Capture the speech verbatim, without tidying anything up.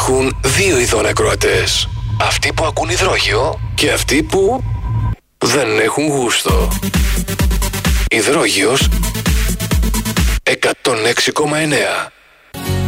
Υπάρχουν δύο ειδών ακροατές. Αυτοί που ακούν υδρόγειο και αυτοί που δεν έχουν γούστο. Υδρόγειος εκατόν έξι κόμμα εννέα.